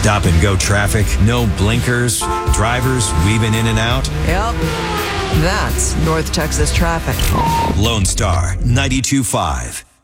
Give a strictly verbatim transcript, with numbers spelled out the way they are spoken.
Stop and go traffic, no blinkers, drivers weaving in and out. Yep. That's North Texas traffic. Lone Star ninety-two point five.